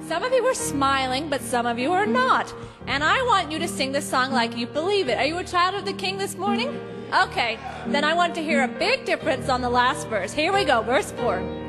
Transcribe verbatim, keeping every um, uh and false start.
Some of you are smiling, but some of you are not. And I want you to sing this song like you believe it. Are you a child of the King this morning? Okay, then I want to hear a big difference on the last verse. Here we go, verse four.